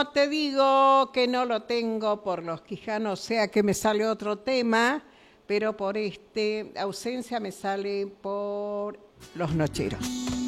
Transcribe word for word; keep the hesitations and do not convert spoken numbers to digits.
no, te digo que no lo tengo por los Quijanos, o sea que me sale otro tema, pero por este ausencia me sale por los Nocheros.